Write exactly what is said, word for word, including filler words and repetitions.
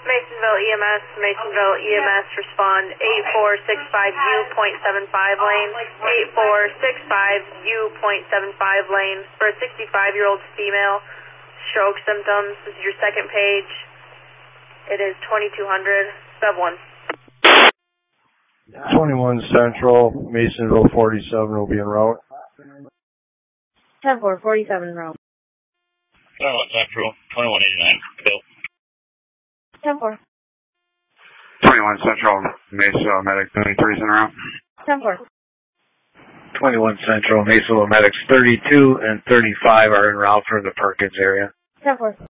Masonville E M S, Masonville E M S, respond eight four six five U point seven five lane, eight four six five U point seven five lane for a sixty-five-year-old female, stroke symptoms. This is your second page. It is twenty-two hundred, sub one. twenty-one Central, Masonville forty-seven will be en route. ten four, forty-seven route. twenty-one Central, twenty-one eighty-nine, Bill. ten four. twenty-one Central, Mesa Medic thirty-three is en route. ten four. twenty-one Central, Mesa Medics thirty-two and thirty-five are en route for the Perkins area. ten four.